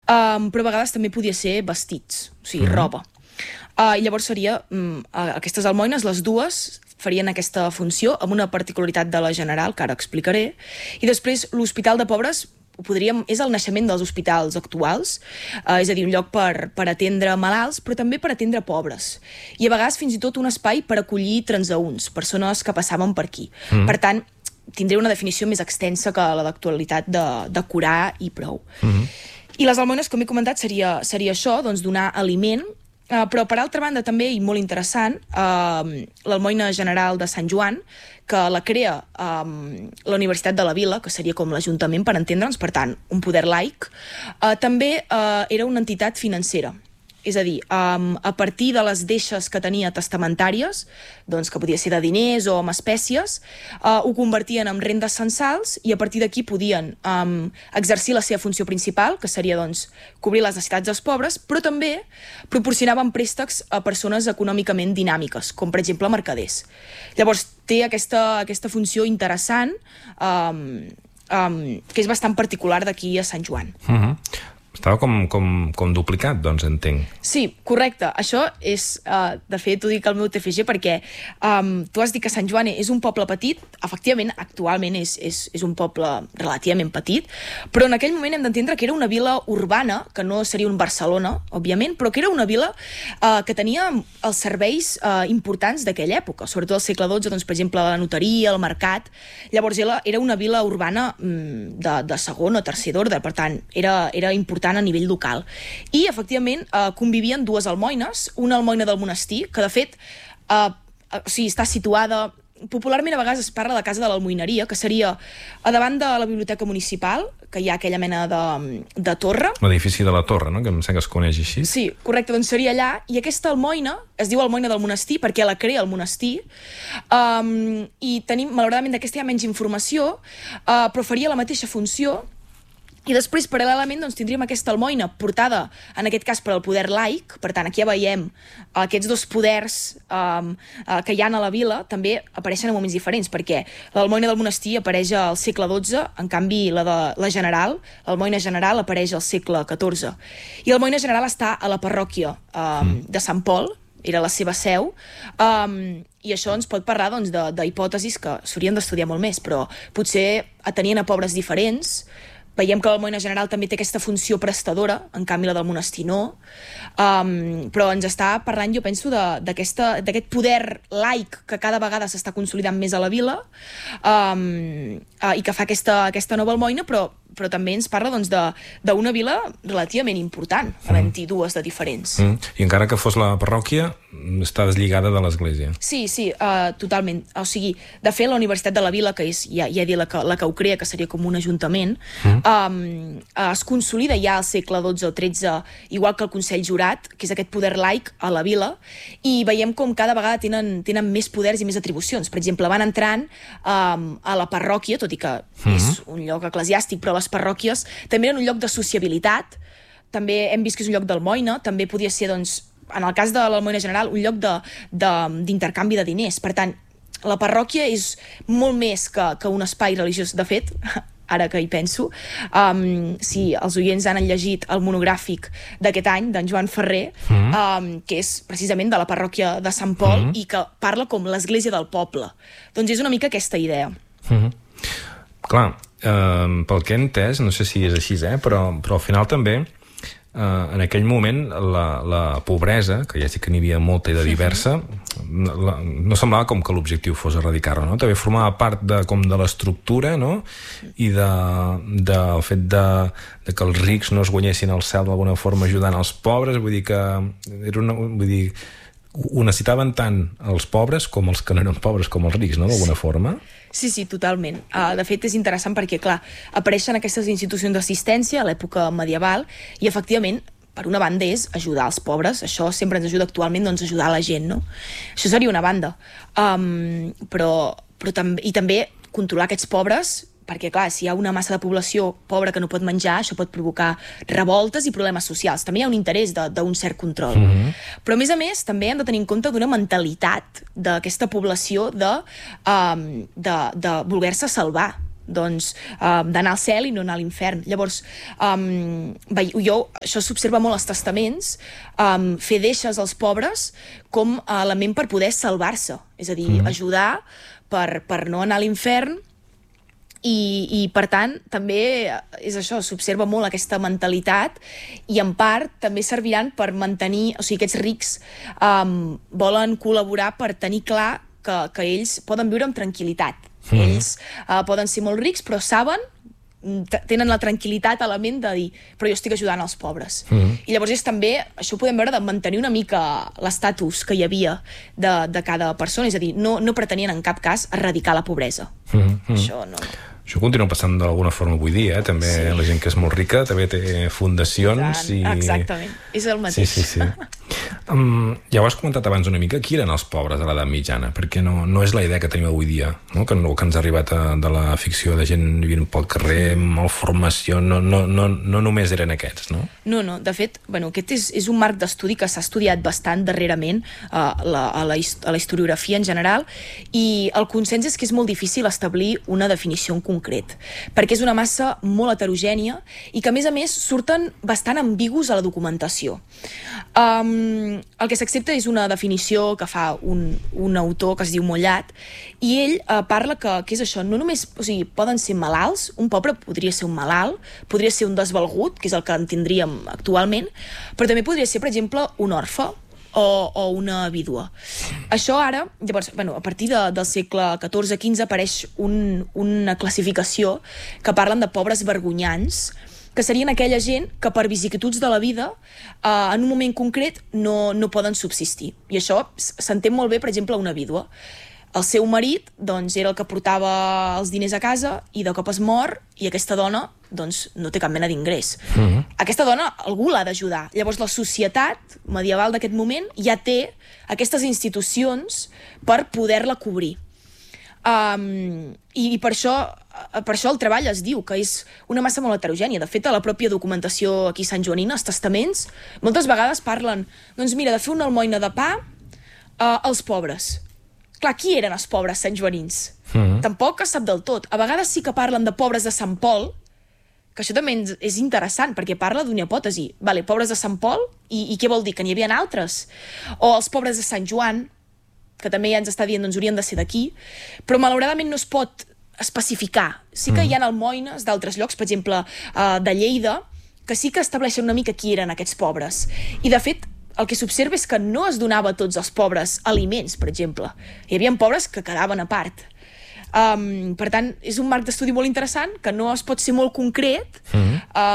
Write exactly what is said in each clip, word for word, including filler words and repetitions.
um, però a vegades també podia ser vestits, o sigui, mm-hmm. roba. Uh, I llavors seria, um, aquestes almoines, les dues, farien aquesta funció amb una particularitat de la General, que ara explicaré, i després l'Hospital de Pobres ho podríem, és el naixement dels hospitals actuals, uh, és a dir, un lloc per, per atendre malalts, però també per atendre pobres. I a vegades fins i tot un espai per acollir transeünts, persones que passaven per aquí. Mm. Per tant, tindria una definició més extensa que la d'actualitat de, de curar i prou. Mm-hmm. I les almoines, com he comentat, seria, seria això, doncs donar aliment, Uh, però, per altra banda, també, i molt interessant, uh, l'Almoina General de Sant Joan, que la crea um, la Universitat de la Vila, que seria com l'Ajuntament, per entendre'ns, per tant, un poder laic, uh, també uh, era una entitat financera. És a dir, um, a partir de les deixes que tenia testamentàries, doncs, que podia ser de diners o amb espècies, uh, ho convertien en rendes censals i a partir d'aquí podien um, exercir la seva funció principal, que seria doncs, cobrir les necessitats dels pobres, però també proporcionaven préstecs a persones econòmicament dinàmiques, com per exemple mercaders. Llavors té aquesta, aquesta funció interessant um, um, que és bastant particular d'aquí a Sant Joan. Uh-huh. Estava com, com, com duplicat, doncs, entenc. Sí, correcte. Això és, uh, de fet, ho dic al meu T F G perquè um, tu has dit que Sant Joan és un poble petit. Efectivament, actualment és, és, és un poble relativament petit, però en aquell moment hem d'entendre que era una vila urbana, que no seria un Barcelona, òbviament, però que era una vila uh, que tenia els serveis uh, importants d'aquella època, sobretot al segle dotze, doncs, per exemple, la notaria, el mercat. Llavors era, era una vila urbana um, de, de segon o tercer d'ordre, per tant, era, era important a nivell local. I, efectivament, eh, convivien dues almoines, una almoina del monestir, que, de fet, eh, o sigui, està situada... Popularment, a vegades es parla de Casa de l'Almoineria, que seria a davant de la Biblioteca Municipal, que hi ha aquella mena de, de torre. L'edifici de la Torre, no?, que em sembla que es coneix així. Sí, correcte, doncs seria allà. I aquesta almoina es diu almoina del monestir perquè la crea el monestir. Um, I tenim, malauradament, d'aquesta hi ha menys informació, uh, però faria la mateixa funció. I després, paral·lelament, doncs, tindríem aquesta almoina portada, en aquest cas, per al poder laic. Per tant, aquí ja veiem aquests dos poders um, uh, que hi ha a la vila, també apareixen en moments diferents, perquè l'almoina del monestir apareix al segle dotze, en canvi, la de la General, l'almoina General, apareix al segle catorze. I l'almoina General està a la parròquia um, mm. de Sant Pol, era la seva seu, um, i això ens pot parlar doncs, d'hipòtesis que s'haurien d'estudiar molt més, però potser atenien a pobres diferents. Veiem que l'almoina General també té aquesta funció prestadora, en canvi la del monestir no, um, però ens està parlant, jo penso, d'aquest poder laic que cada vegada s'està consolidant més a la vila um, uh, i que fa aquesta, aquesta nova almoina, però, però també ens parla doncs, d'una vila relativament important, mm. havent-hi dues de diferents. Mm. I encara que fos la parròquia, està deslligada de l'església. Sí, sí, uh, totalment. O sigui, de fet, la Universitat de la Vila, que és ja, ja dir la que, la que ho crea, que seria com un ajuntament, mm. um, es consolida ja al segle dotze o tretze, igual que el Consell Jurat, que és aquest poder laic a la vila, i veiem com cada vegada tenen, tenen més poders i més atribucions. Per exemple, van entrant um, a la parròquia, tot i que mm. és un lloc eclesiàstic, però les parròquies també eren un lloc de sociabilitat, també hem vist que és un lloc d'almoina, també podia ser, doncs, en el cas de l'Almoina General, un lloc d'intercanvi de, de, de diners. Per tant, la parròquia és molt més que, que un espai religiós. De fet, ara que hi penso, um, si els oients han llegit el monogràfic d'aquest any, d'en Joan Ferrer, mm. um, que és precisament de la parròquia de Sant Pol, mm. i que parla com l'església del poble. Doncs és una mica aquesta idea. Mm. Clar, eh, pel que he entès, no sé si és així, eh, però, però al final també Uh, en aquell moment la, la pobresa, que ja sé que n'hi havia molta i de diversa, la, no semblava com que l'objectiu fos erradicar-la, no? També formava part de, com de l'estructura, no? I de, de, el fet de, de que els rics no es guanyessin el cel d'alguna forma ajudant els pobres, vull dir que era una, vull dir, ho necessitaven tant els pobres com els que no eren pobres, com els rics, no? D'alguna sí. forma. Sí, sí, totalment. Uh, de fet, és interessant perquè, clar, apareixen aquestes institucions d'assistència a l'època medieval i, efectivament, per una banda és ajudar els pobres, això sempre ens ajuda actualment, doncs, ajudar la gent, no? Això seria una banda. Um, però, però tam i també controlar aquests pobres, perquè, clar, si hi ha una massa de població pobra que no pot menjar, això pot provocar revoltes i problemes socials. També hi ha un interès d'un cert control. Mm-hmm. Però, a més a més, també hem de tenir en compte d'una mentalitat d'aquesta població de, um, de, de voler-se salvar, doncs, uh, d'anar al cel i no anar a l'infern. Llavors, um, jo, això s'observa molt als testaments, um, fer deixes als pobres com a element per poder salvar-se, és a dir, mm. ajudar per, per no anar a l'infern. I, i per tant també és això, s'observa molt aquesta mentalitat i en part també serviran per mantenir, o sigui, aquests rics um, volen col·laborar per tenir clar que, que ells poden viure amb tranquil·litat. Mm. Ells uh, poden ser molt rics però saben, tenen la tranquil·litat a la ment de dir però jo estic ajudant els pobres. Mm. I llavors és també, això ho podem veure, de mantenir una mica l'estatus que hi havia de, de cada persona, és a dir, no, no pretenien en cap cas erradicar la pobresa. Mm. Això no... Això continua passant d'alguna forma avui dia, eh? També sí. La gent que és molt rica també té fundacions i... Exactament, és el mateix. Sí, sí, sí. Um, ja ho has comentat abans una mica, qui eren els pobres a l'edat mitjana? Perquè no, no és la idea que tenim avui dia, no? Que, no, que ens ha arribat a, de la ficció de gent vivint pel carrer, malformació, no, no, no, no només eren aquests, no? No, no, de fet, bueno, aquest és, és un marc d'estudi que s'ha estudiat bastant darrerament a la, a, la, a la historiografia en general, i el consens és que és molt difícil establir una definició en concret, perquè és una massa molt heterogènia i que a més a més surten bastant ambigus a la documentació. Um, el que s'accepta és una definició que fa un, un autor que es diu Mollat, i ell uh, parla que, que és això, no només, o sigui, poden ser malalts, un pobre podria ser un malalt, podria ser un desvalgut, que és el que entendríem actualment, però també podria ser, per exemple, un orfe o, o una vídua. Això ara, llavors, bueno, a partir de, del segle catorze quinze apareix un, una classificació que parlen de pobres vergonyants, que serien aquella gent que per vicissituds de la vida eh, en un moment concret no, no poden subsistir. I això s'entén molt bé, per exemple, a una vídua. El seu marit doncs, era el que portava els diners a casa i de cop es mor i aquesta dona doncs, no té cap mena d'ingrés. Mm-hmm. Aquesta dona algú l'ha d'ajudar. Llavors la societat medieval d'aquest moment ja té aquestes institucions per poder-la cobrir. Um, i, i per això per això el treball es diu que és una massa molt heterogènia. De fet, a la pròpia documentació aquí santjoanina, els testaments, moltes vegades parlen, doncs mira, de fer una almoina de pa uh, als pobres. Clar, qui eren els pobres santjoanins? Mm-hmm. Tampoc es sap del tot. A vegades sí que parlen de pobres de Sant Pol, que això també és interessant, perquè parla d'una hipòtesi. Vale, pobres de Sant Pol, i, i què vol dir? Que n'hi havia altres? O els pobres de Sant Joan, que també ja ens està dient, doncs haurien de ser d'aquí, però malauradament no es pot especificar. Sí que mm. hi ha almoines d'altres llocs, per exemple, uh, de Lleida, que sí que estableixen una mica qui eren aquests pobres. I, de fet, el que s'observa és que no es donava a tots els pobres aliments, per exemple. Hi havia pobres que quedaven a part. Um, per tant, és un marc d'estudi molt interessant, que no es pot ser molt concret, mm.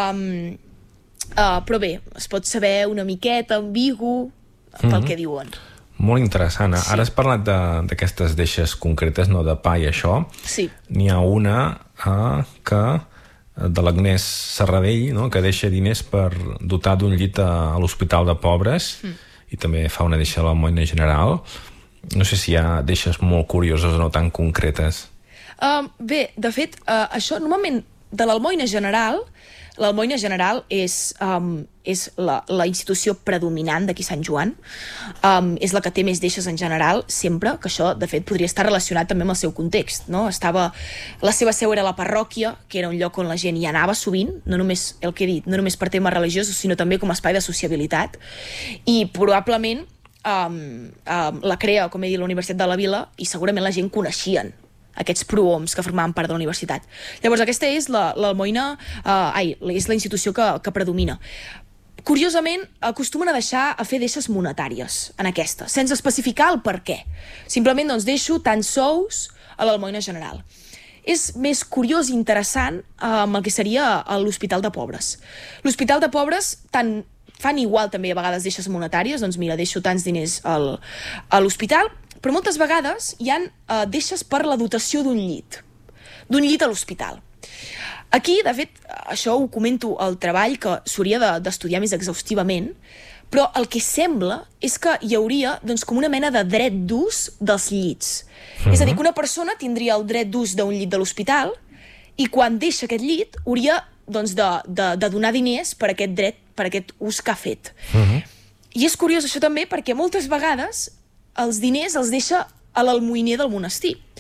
um, uh, però bé, es pot saber una miqueta, ambigu, pel mm. que diuen. Molt interessant. Sí. Ara has parlat d'aquestes deixes concretes, no, de pa i això. Sí. N'hi ha una uh, que de l'Agnès Serradell, no, que deixa diners per dotar d'un llit a, a l'Hospital de Pobres mm. i també fa una deixa a l'Almoina General. No sé si hi ha deixes molt curioses o no tan concretes. Uh, bé, de fet, uh, això normalment de l'Almoina General, l'Almoina General és, um, és la, la institució predominant d'aquí Sant Joan, um, és la que té més deixes en general, sempre, que això, de fet, podria estar relacionat també amb el seu context, no? Estava, la seva seu era la parròquia, que era un lloc on la gent hi anava sovint, no només, el que he dit, no només per temes religiosos, sinó també com a espai de sociabilitat, i probablement um, um, la crea, com he dit, la Universitat de la Vila, i segurament la gent coneixien aquests prohoms que formaven part de la universitat. Llavors, aquesta és l'almoina, uh, ai, és la institució que, que predomina. Curiosament, acostumen a deixar a fer deixes monetàries en aquesta, sense especificar el per què. Simplement, doncs, deixo tants sous a l'Almoina General. És més curiós i interessant uh, amb el que seria l'Hospital de Pobres. L'Hospital de Pobres tant fan igual també a vegades deixes monetàries, doncs mira, deixo tants diners al, a l'hospital, però moltes vegades hi ha uh, deixes per la dotació d'un llit, d'un llit a l'hospital. Aquí, de fet, això ho comento al treball, que s'hauria d'estudiar més exhaustivament, però el que sembla és que hi hauria doncs, com una mena de dret d'ús dels llits. Mm-hmm. És a dir, que una persona tindria el dret d'ús d'un llit de l'hospital i quan deixa aquest llit hauria doncs, de, de, de donar diners per aquest dret, per aquest ús que ha fet. Mm-hmm. I és curiós això també perquè moltes vegades els diners els deixa a l'almoiner del monestir,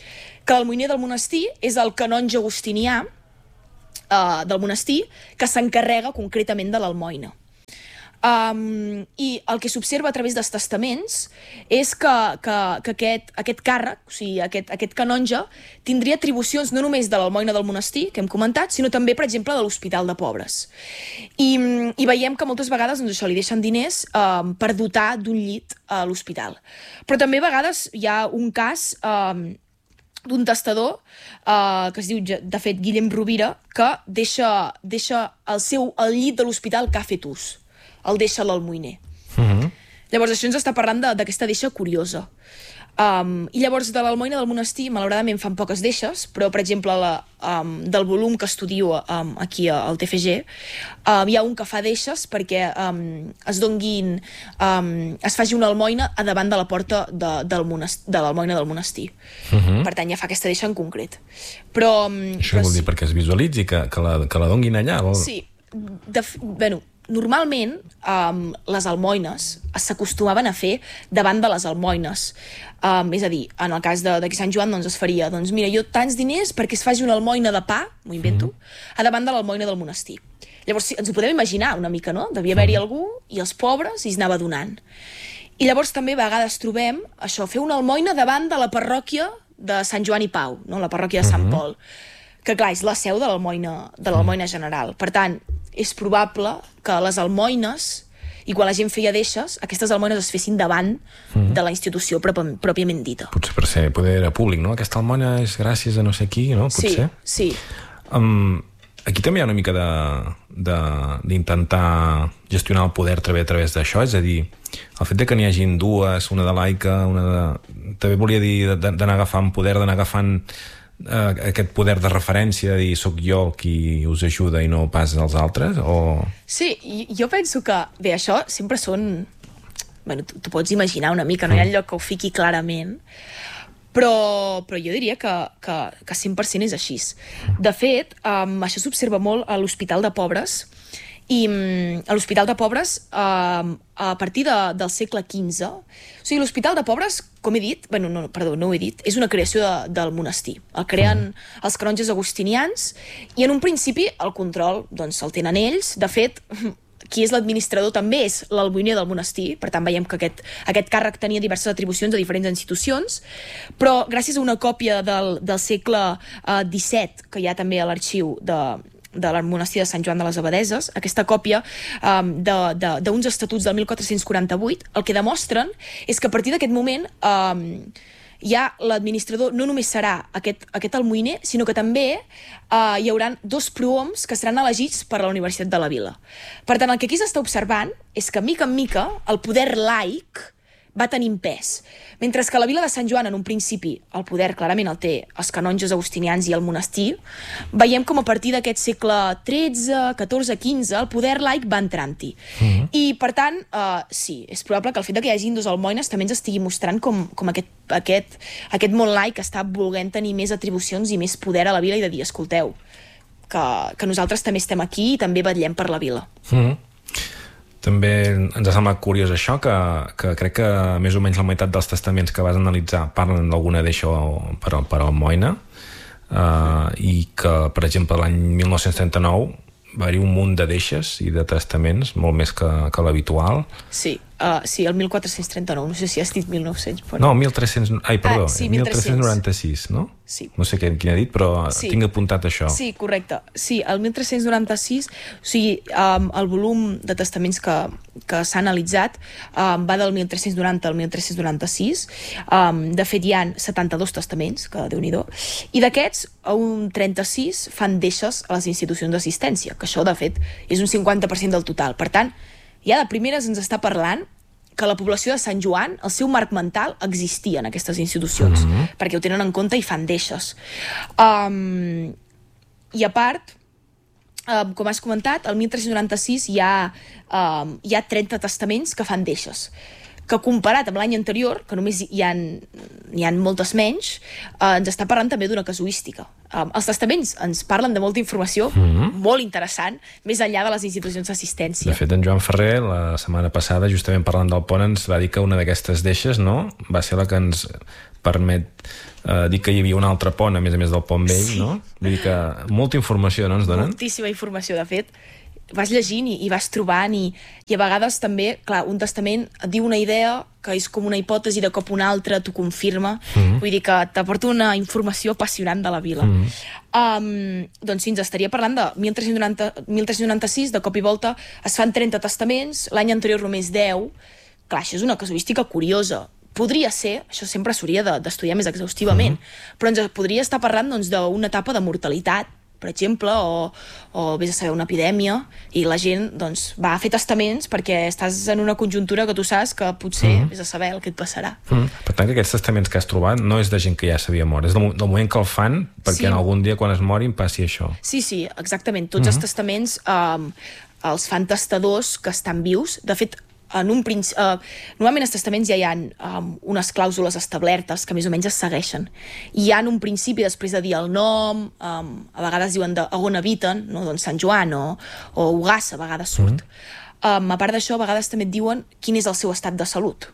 que l'almoiner del monestir és el canonge agustinià uh, del monestir que s'encarrega concretament de l'almoina. Um, I el que s'observa a través dels testaments és que, que, que aquest, aquest càrrec, o sigui, aquest, aquest canonge, tindria atribucions no només de l'almoina del monestir, que hem comentat, sinó també, per exemple, de l'Hospital de Pobres. I, i veiem que moltes vegades doncs, això li deixen diners um, per dotar d'un llit a l'hospital. Però també a vegades hi ha un cas um, d'un testador uh, que es diu, de fet, Guillem Rovira, que deixa, deixa el, seu, el llit de l'hospital que ha fet ús. El deixa l'almoiner. Uh-huh. Llavors, això ens està parlant d'aquesta deixa curiosa. Um, I llavors, de l'almoina del monestir, malauradament fan poques deixes, però, per exemple, la, um, del volum que estudio um, aquí al T F G, um, hi ha un que fa deixes perquè um, es donguin, um, es faci una almoina a davant de la porta de, del monest de l'almoina del monestir. Uh-huh. Per tant, ja fa aquesta deixa en concret. Però, um, això però vol sí. dir perquè es visualitzi que, que, la, que la donguin allà? O... Sí. De, bueno, normalment um, les almoines s'acostumaven a fer davant de les almoines. Um, és a dir, en el cas d'aquí Sant Joan doncs es faria, doncs mira, jo tants diners perquè es faci una almoina de pa, m'ho invento, mm. a davant de l'almoina del monestir. Llavors sí, ens ho podem imaginar una mica, no? Devia haver-hi algú i els pobres i es anava donant. I llavors també a vegades trobem això, fer una almoina davant de la parròquia de Sant Joan i Pau, no? La parròquia de Sant Pol, que clar, és la seu de l'almoina de l'almoina general. Per tant, és probable que les almoines, i quan la gent feia deixes, aquestes almoines es fessin davant mm. de la institució prop pròpiament dita. Potser per ser poder era públic, no? Aquesta almoina és gràcies a no sé qui, no? Potser. Sí, sí. Um, aquí també hi ha una mica d'intentar gestionar el poder a través, a través d'això, és a dir, el fet de que n'hi hagin dues, una de laica, una de... també volia dir d'anar agafant poder, d'anar agafant Uh, aquest poder de referència de dir soc jo qui us ajuda i no pas els altres? O... Sí, jo penso que bé, això sempre són, bueno, tu, tu pots imaginar una mica, no hi ha lloc que ho fiqui clarament, però, però jo diria que, que, que cent per cent és així. De fet, um, això s'observa molt a l'Hospital de Pobres, i um, a l'Hospital de Pobres um, a partir de, del segle quinze, o sigui, l'Hospital de Pobres, com he dit, bueno, no, perdó, no ho he dit, és una creació de, del monestir. El creen els canonges agustinians i en un principi el control doncs, el tenen ells. De fet, qui és l'administrador també és l'almoiner del monestir, per tant veiem que aquest, aquest càrrec tenia diverses atribucions a diferents institucions, però gràcies a una còpia del, del segle eh, disset, que hi ha també a l'arxiu de de la monestir de Sant Joan de les Abadeses, aquesta còpia um, d'uns estatuts del mil quatre-cents quaranta-vuit, el que demostren és que a partir d'aquest moment um, ja l'administrador no només serà aquest, aquest almoiner, sinó que també uh, hi haurà dos prohoms que seran elegits per la Universitat de la Vila. Per tant, el que aquí s'està observant és que, mica en mica, el poder laic va tenint pes. Mentre que a la Vila de Sant Joan, en un principi, el poder clarament el té els canonges agustinians i el monestir, veiem com a partir d'aquest segle tretze, catorze, quinze, el poder laic va entrant-hi. Mm-hmm. I, per tant, uh, sí, és probable que el fet que hi hagi dos almoines també ens estigui mostrant com, com aquest, aquest, aquest món laic està volent tenir més atribucions i més poder a la Vila i de dir, escolteu, que, que nosaltres també estem aquí i també vetllem per la Vila. Mm-hmm. També ens ha semblat curiós això, que, que crec que més o menys la meitat dels testaments que vas analitzar parlen d'alguna d'aixa per, per almoina, uh, i que, per exemple, l'any mil nou-cents trenta-nou va haver-hi un munt de deixes i de testaments, molt més que, que l'habitual. Sí, uh, sí, el mil quatre-cents trenta-nou, no sé si has dit mil nou-cents. Però... No, mil tres-cents... Ai, perdó, ah, sí, mil tres-cents noranta-sis, no? Sí. No sé quin, quin he dit, però sí. Tinc apuntat això. Sí, correcte. Sí, el mil tres-cents noranta-sis, o sigui, um, el volum de testaments que, que s'ha analitzat um, va del mil tres-cents noranta al mil tres-cents noranta-sis. Um, de fet, hi ha setanta-dos testaments, que Déu-n'hi-do, i d'aquests, un trenta-sis fan deixes a les institucions d'assistència, que això, de fet, és un cinquanta per cent del total. Per tant, ja de primeres ens està parlant que la població de Sant Joan, el seu marc mental existia en aquestes institucions, mm-hmm. perquè ho tenen en compte i fan deixes. Um, I a part, um, com has comentat, el mil tres-cents noranta-sis hi ha, um, hi ha trenta testaments que fan deixes, que comparat amb l'any anterior, que només hi ha, hi ha moltes menys, eh, ens està parlant també d'una casuística. Um, els testaments ens parlen de molta informació mm-hmm. molt interessant, més enllà de les institucions d'assistència. De fet, en Joan Ferrer, la setmana passada, justament parlant del pont, ens va dir que una d'aquestes deixes, no?, va ser la que ens permet eh, dir que hi havia un altre pont, a més a més del pont vell, sí. no? Vull dir que molta informació, no, ens donen? Moltíssima informació, de fet. Vas llegint i, i vas trobant i, i a vegades també, clar, un testament et diu una idea que és com una hipòtesi, de cop una altra t'ho confirma, mm-hmm. vull dir que t'aporta una informació apassionant de la vila. Mm-hmm. Um, doncs sí, ens estaria parlant de mil tres-cents noranta, mil tres-cents noranta-sis, de cop i volta es fan trenta testaments, l'any anterior només deu. Clar, això és una casuística curiosa. Podria ser, això sempre s'hauria d'estudiar més exhaustivament, mm-hmm. però ens podria estar parlant doncs, d'una etapa de mortalitat, per exemple, o, o vés a saber una epidèmia, i la gent doncs, va a fer testaments perquè estàs en una conjuntura que tu saps que potser mm. vés a saber el que et passarà. Mm. Per tant, que aquests testaments que has trobat no és de gent que ja s'havia mort, és del, del moment que el fan perquè sí. en algun dia quan es morin passi això. Sí, sí, exactament. Tots mm-hmm. els testaments um, els fan testadors que estan vius. De fet, en un principi, uh, normalment als testaments ja hi ha um, unes clàusules establertes que més o menys es segueixen. I hi ha un principi després de dir el nom, um, a vegades diuen de, on habiten, no? Doncs Sant Joan o, o Ugassa, a vegades surt. Mm. Um, a part d'això, a vegades també et diuen quin és el seu estat de salut.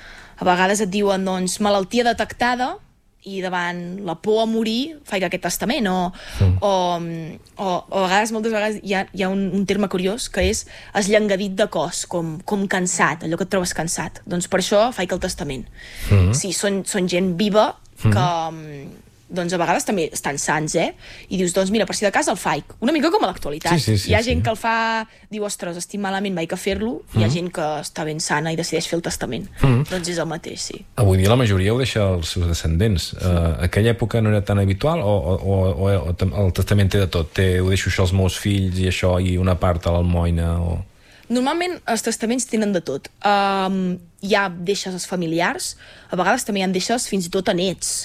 A vegades et diuen, doncs, malaltia detectada, i davant la por a morir faig aquest testament, o, mm. o, o, o a vegades, moltes vegades hi ha, hi ha un, un terme curiós que és esllangadit de cos, com, com cansat, allò que et trobes cansat. Doncs per això faig el testament. Mm. Sí, són, són gent viva que mm. doncs a vegades també estan sants, eh? I dius, doncs mira, per si de cas el faig. Una mica com a l'actualitat. Sí, sí, sí, hi ha gent sí. que el fa, diu, ostres, estic malament, vaig a fer-lo, mm. i hi ha gent que està ben sana i decideix fer el testament. Mm. Doncs és el mateix, sí. Avui dia la majoria ho deixa als seus descendents. Sí. Uh, aquella època no era tan habitual o, o, o, o el testament té de tot? Té, ho deixo això als meus fills i això, i una part a l'almoina o... Normalment els testaments tenen de tot. Um, hi ha deixes familiars, a vegades també hi ha deixes fins i tot a nets.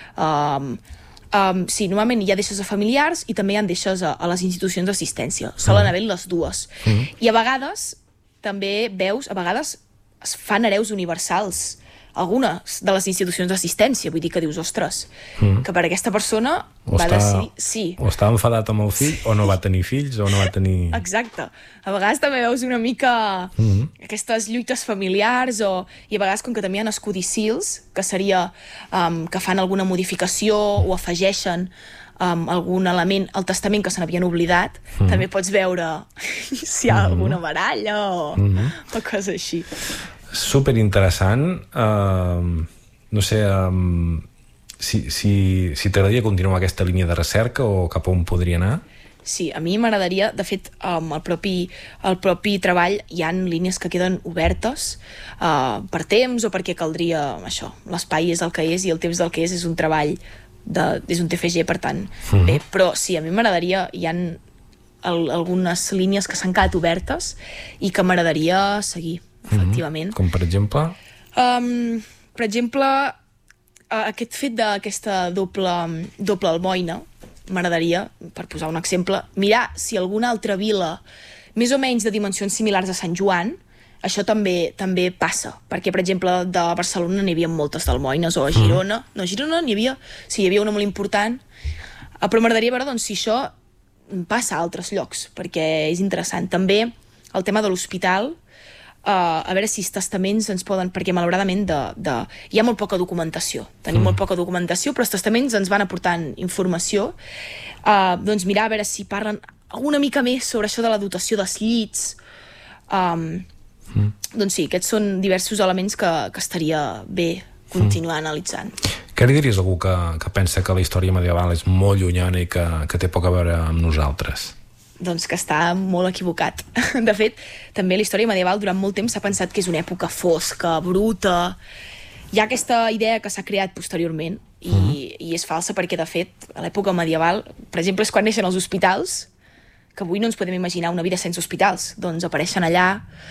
Um, um, sí, normalment hi ha deixes a familiars i també hi ha deixes a, a les institucions d'assistència. Solen mm. haver les dues. Mm. I a vegades també veus, a vegades es fan hereus universals, algunes de les institucions d'assistència, vull dir que dius, ostres, mm. que per aquesta persona o va està, decidir... Sí. O està enfadat amb el fill, o no va tenir fills, o no va tenir... Exacte. A vegades també veus una mica mm. aquestes lluites familiars, o, i a vegades com que també hi ha escodicils, que seria um, que fan alguna modificació o afegeixen um, algun element al testament que se n'havien oblidat, mm. també pots veure si hi ha mm. alguna baralla o, mm. o cosa així. Super interessant. Uh, no sé um, si, si, si t'agradaria continuar aquesta línia de recerca o cap on podria anar. Sí, a mi m'agradaria, de fet, um, el, propi, el propi treball hi ha línies que queden obertes uh, per temps o perquè caldria això, l'espai és el que és i el temps del que és és un treball, de, és un T F G, per tant, mm. bé, però sí, a mi m'agradaria, hi ha el, algunes línies que s'han quedat obertes i que m'agradaria seguir. Efectivament. Mm-hmm. Com per exemple? Um, per exemple, aquest fet d'aquesta doble, doble almoina, m'agradaria, per posar un exemple, mirar si alguna altra vila més o menys de dimensions similars a Sant Joan, això també també passa, perquè, per exemple, de Barcelona n'hi havia moltes d'almoines, o a Girona, mm. no, a Girona n'hi havia, sí, hi havia una molt important, però m'agradaria veure doncs, si això passa a altres llocs, perquè és interessant. També el tema de l'hospital, Uh, a veure si els testaments ens poden... Perquè, malauradament, de, de, hi ha molt poca documentació. Tenim mm. molt poca documentació, però els testaments ens van aportant informació. Uh, doncs mirar a veure si parlen alguna mica més sobre això de la dotació dels llits. Um, mm. Doncs sí, aquests són diversos elements que, que estaria bé continuar mm. analitzant. Què li diries a algú que, que pensa que la història medieval és molt llunyana i que, que té poc a veure amb nosaltres? Doncs que està molt equivocat. De fet, també la història medieval durant molt temps s'ha pensat que és una època fosca, bruta. Hi ha aquesta idea que s'ha creat posteriorment i, mm. i és falsa perquè, de fet, a l'època medieval, per exemple, és quan neixen els hospitals, que avui no ens podem imaginar una vida sense hospitals. Doncs apareixen allà.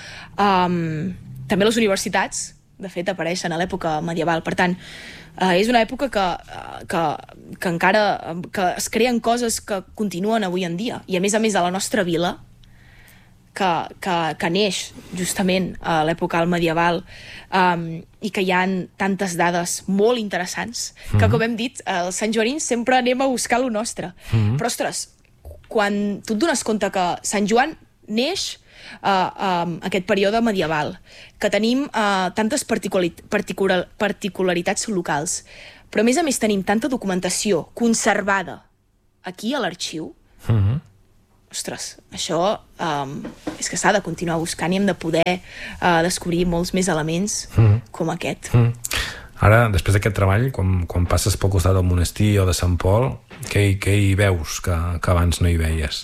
Um, també les universitats, de fet, apareixen a l'època medieval. Per tant, uh, és una època que, uh, que, que encara que es creen coses que continuen avui en dia. I a més a més a la nostra vila, que, que, que neix justament a l'època medieval um, i que hi ha tantes dades molt interessants que, mm-hmm. com hem dit, els santjoanins sempre anem a buscar lo nostre. Mm-hmm. Però, ostres, quan tu et dones compte que Sant Joan neix uh, um, aquest període medieval, que tenim uh, tantes particular, particular, particularitats locals, però a més a més tenim tanta documentació conservada aquí a l'arxiu, mm-hmm. ostres, això um, és que s'ha de continuar buscant i hem de poder uh, descobrir molts més elements mm. com aquest. Mm. Ara, després d'aquest treball, quan, quan passes pel costat del monestir o de Sant Pol, què, què hi veus que, que abans no hi veies?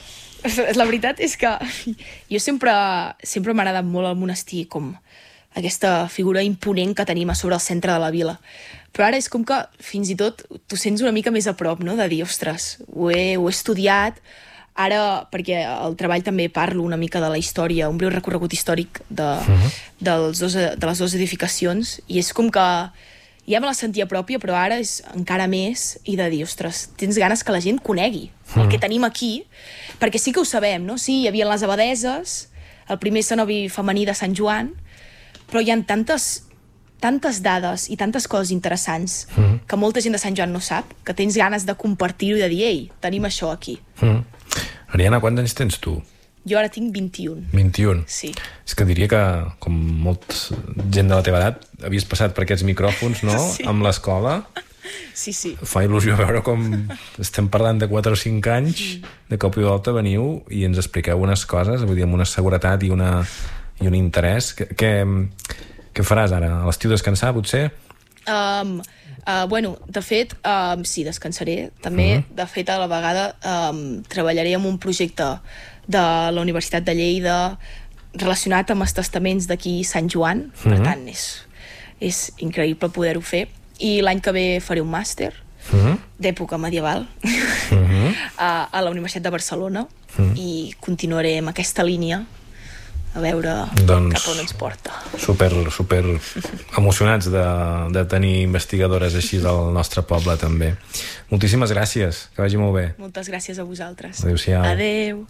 La veritat és que jo sempre, sempre m'ha agradat molt el monestir, com aquesta figura imponent que tenim a sobre el centre de la vila. Però ara és com que fins i tot t'ho sents una mica més a prop, no? De dir, ostres, ho he, ho he estudiat. Ara, perquè el treball també parlo una mica de la història, un breu recorregut històric de, uh-huh. dels dos, de les dues edificacions, i és com que ja me la sentia pròpia, però ara és encara més, i de dir, ostres, tens ganes que la gent conegui uh-huh. el que tenim aquí, perquè sí que ho sabem, no? Sí, hi havia les abadeses, el primer cenobi femení de Sant Joan, però hi ha tantes, tantes dades i tantes coses interessants uh-huh. que molta gent de Sant Joan no sap, que tens ganes de compartir-ho i de dir, ei, tenim això aquí. Uh-huh. Ariana, quants anys tens tu? Jo ara tinc vint-i-un. vint-i-un? Sí. És que diria que, com molt gent de la teva edat, havies passat per aquests micròfons, no? Sí. Amb l'escola. Sí, sí. Fa il·lusió veure com estem parlant de quatre o cinc anys, mm. de cop i volta veniu i ens expliqueu unes coses, vull dir, amb una seguretat i, una, i un interès. Què, què faràs ara? A l'estiu descansar, potser? Um... Uh, bueno, de fet, um, sí, descansaré. També, uh-huh. de fet, a la vegada um, treballaré en un projecte de la Universitat de Lleida relacionat amb els testaments d'aquí Sant Joan. Uh-huh. Per tant, és, és increïble poder-ho fer. I l'any que ve faré un màster uh-huh. d'època medieval uh-huh. a, a la Universitat de Barcelona uh-huh. i continuaré amb aquesta línia a veure doncs, cap on ens porta. Super, super emocionats de, de tenir investigadores així del nostre poble també. Moltíssimes gràcies, que vagi molt bé. Moltes gràcies a vosaltres. Adéu-siau. Adéu.